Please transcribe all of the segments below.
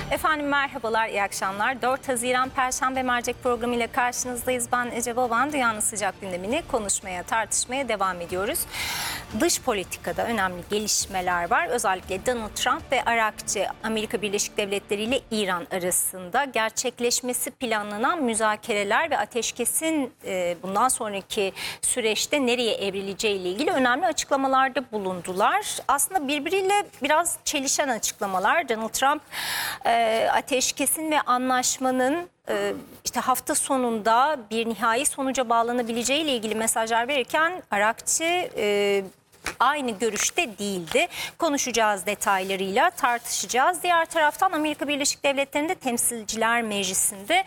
Efendim merhabalar, iyi akşamlar. 4 Haziran Perşembe Mercek programı ile karşınızdayız. Ben Ece Baban, dünyanın sıcak gündemini konuşmaya, tartışmaya devam ediyoruz. Dış politikada önemli gelişmeler var. Özellikle Donald Trump ve Arakçı, Amerika Birleşik Devletleri ile İran arasında gerçekleşmesi planlanan müzakereler ve ateşkesin bundan sonraki süreçte nereye evrileceği ile ilgili önemli açıklamalarda bulundular. Aslında birbiriyle biraz çelişen açıklamalar. Donald Trump ateşkesin ve anlaşmanın işte hafta sonunda bir nihai sonuca bağlanabileceği ile ilgili mesajlar verirken Arakçı aynı görüşte değildi. Konuşacağız detaylarıyla, tartışacağız. Diğer taraftan Amerika Birleşik Devletleri'nde Temsilciler Meclisi'nde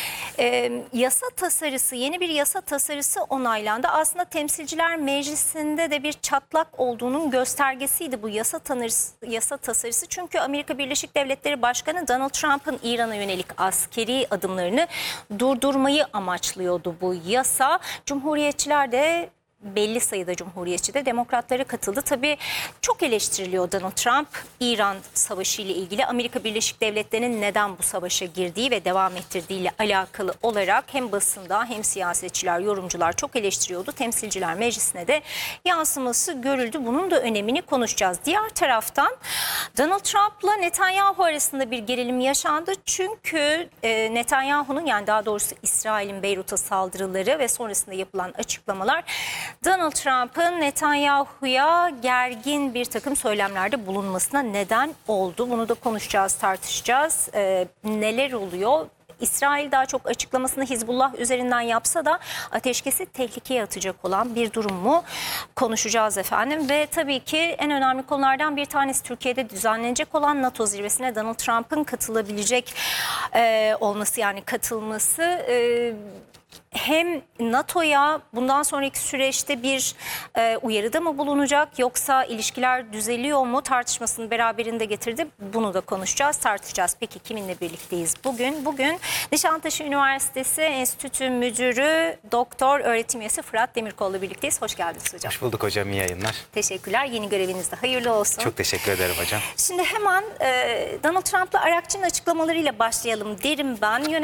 yasa tasarısı, yeni bir yasa tasarısı onaylandı. Aslında Temsilciler Meclisi'nde de bir çatlak olduğunun göstergesiydi bu yasa tasarısı. Çünkü Amerika Birleşik Devletleri Başkanı Donald Trump'ın İran'a yönelik askeri adımlarını durdurmayı amaçlıyordu bu yasa. Cumhuriyetçiler de, belli sayıda cumhuriyetçi de demokratlara katıldı. Tabii çok eleştiriliyor Donald Trump, İran savaşı ile ilgili Amerika Birleşik Devletleri'nin neden bu savaşa girdiği ve devam ettirdiği ile alakalı olarak hem basında hem siyasetçiler, yorumcular çok eleştiriyordu. Temsilciler Meclisi'ne de yansıması görüldü. Bunun da önemini konuşacağız. Diğer taraftan Donald Trump'la Netanyahu arasında bir gerilim yaşandı. Çünkü Netanyahu'nun, yani daha doğrusu İsrail'in Beyrut'a saldırıları ve sonrasında yapılan açıklamalar Donald Trump'ın Netanyahu'ya gergin bir takım söylemlerde bulunmasına neden oldu. Bunu da konuşacağız, tartışacağız. Neler oluyor? İsrail daha çok açıklamasını Hizbullah üzerinden yapsa da ateşkesi tehlikeye atacak olan bir durum mu konuşacağız efendim. Ve tabii ki en önemli konulardan bir tanesi Türkiye'de düzenlenecek olan NATO zirvesine Donald Trump'ın katılabilecek olması, yani katılması. Hem NATO'ya bundan sonraki süreçte bir uyarıda mı bulunacak, yoksa ilişkiler düzeliyor mu tartışmasını beraberinde getirdi. Bunu da konuşacağız, tartışacağız. Peki kiminle birlikteyiz bugün? Bugün Nişantaşı Üniversitesi Enstitü Müdürü Doktor Öğretim Üyesi Fırat Demirkol'la birlikteyiz. Hoş geldiniz hocam. Hoş bulduk hocam, iyi yayınlar. Teşekkürler. Yeni görevinizde hayırlı olsun. Çok teşekkür ederim hocam. Şimdi hemen Donald Trump'la Arakçı'nın açıklamalarıyla başlayalım derim ben.